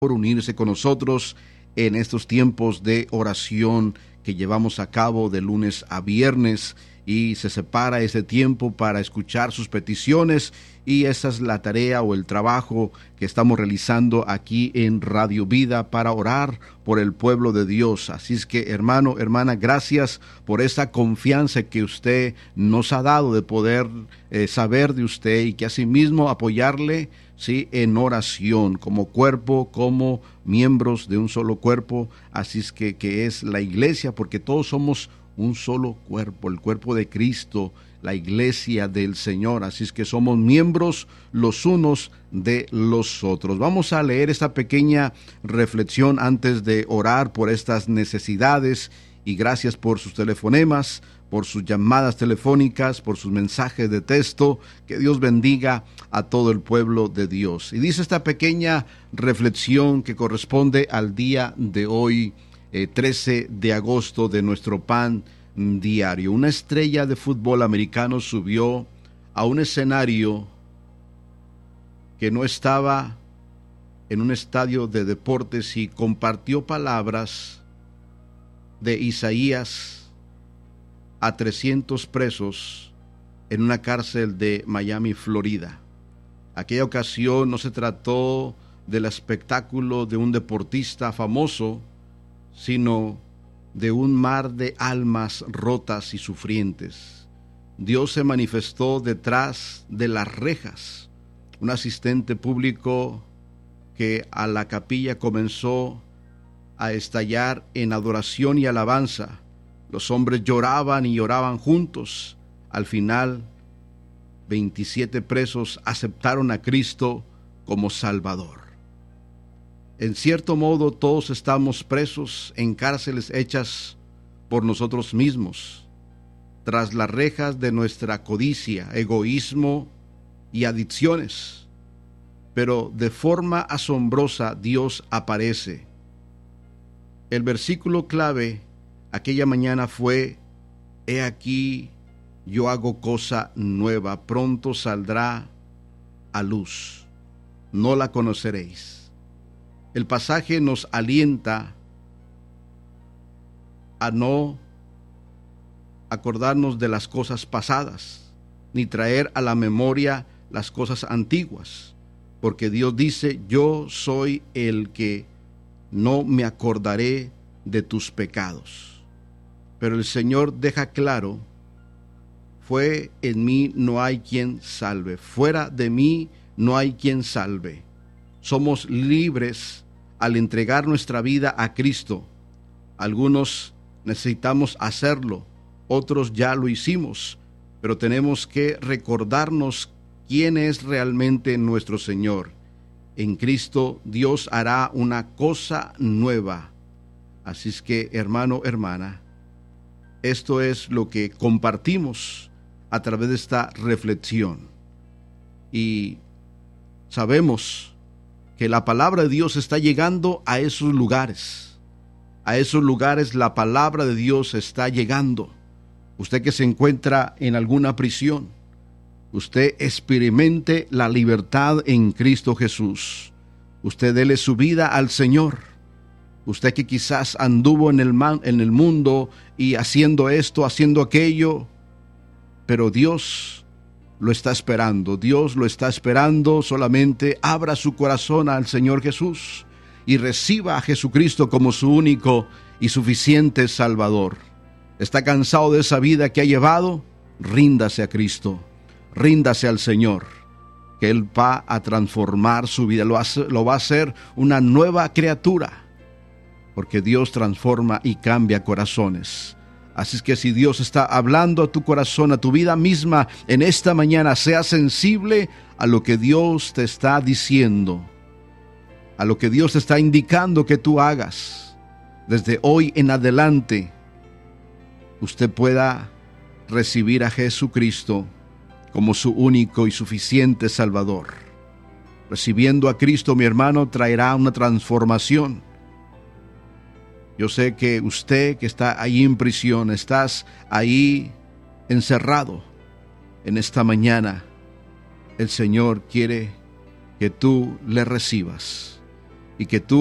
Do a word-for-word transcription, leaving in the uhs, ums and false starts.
por unirse con nosotros en estos tiempos de oración que llevamos a cabo de lunes a viernes, y se separa ese tiempo para escuchar sus peticiones, y esa es la tarea o el trabajo que estamos realizando aquí en Radio Vida para orar por el pueblo de Dios. Así es que, hermano, hermana, gracias por esa confianza que usted nos ha dado de poder eh, saber de usted, y que asimismo apoyarle, sí, en oración, como cuerpo, como miembros de un solo cuerpo. Así es que, que es la iglesia, porque todos somos un solo cuerpo, el cuerpo de Cristo, la iglesia del Señor. Así es que somos miembros los unos de los otros. Vamos a leer esta pequeña reflexión antes de orar por estas necesidades, y gracias por sus telefonemas, por sus llamadas telefónicas, por sus mensajes de texto. Que Dios bendiga a todo el pueblo de Dios. Y dice esta pequeña reflexión que corresponde al día de hoy, eh, trece de agosto, de nuestro pan diario. Una estrella de fútbol americano subió a un escenario que no estaba en un estadio de deportes y compartió palabras de Isaías a trescientos presos en una cárcel de Miami, Florida. Aquella ocasión no se trató del espectáculo de un deportista famoso, sino de un mar de almas rotas y sufrientes. Dios se manifestó detrás de las rejas. Un asistente público que a la capilla comenzó a estallar en adoración y alabanza. Los hombres lloraban y lloraban juntos. Al final, veintisiete presos aceptaron a Cristo como Salvador. En cierto modo, todos estamos presos en cárceles hechas por nosotros mismos, tras las rejas de nuestra codicia, egoísmo y adicciones. Pero de forma asombrosa Dios aparece. El versículo clave aquella mañana fue: he aquí, yo hago cosa nueva, pronto saldrá a luz, no la conoceréis. El pasaje nos alienta a no acordarnos de las cosas pasadas, ni traer a la memoria las cosas antiguas, porque Dios dice: yo soy el que no me acordaré de tus pecados. Pero el Señor deja claro: fue en mí no hay quien salve, fuera de mí no hay quien salve. Somos libres al entregar nuestra vida a Cristo. Algunos necesitamos hacerlo, otros ya lo hicimos, pero tenemos que recordarnos quién es realmente nuestro Señor. En Cristo Dios hará una cosa nueva. Así es que, hermano, hermana, esto es lo que compartimos a través de esta reflexión. Y sabemos que la palabra de Dios está llegando a esos lugares. A esos lugares la palabra de Dios está llegando. Usted que se encuentra en alguna prisión, usted experimente la libertad en Cristo Jesús. Usted dele su vida al Señor. Usted que quizás anduvo en el, man, en el mundo y haciendo esto, haciendo aquello, pero Dios lo está esperando. Dios lo está esperando. Solamente abra su corazón al Señor Jesús y reciba a Jesucristo como su único y suficiente Salvador. ¿Está cansado de esa vida que ha llevado? Ríndase a Cristo. Ríndase al Señor, que Él va a transformar su vida. Lo, hace, lo va a hacer una nueva criatura, porque Dios transforma y cambia corazones. Así es que si Dios está hablando a tu corazón, a tu vida misma, en esta mañana, sea sensible a lo que Dios te está diciendo, a lo que Dios te está indicando que tú hagas. Desde hoy en adelante, usted pueda recibir a Jesucristo como su único y suficiente Salvador. Recibiendo a Cristo, mi hermano, traerá una transformación. Yo sé que usted que está ahí en prisión, estás ahí encerrado. En esta mañana, el Señor quiere que tú le recibas. y que tú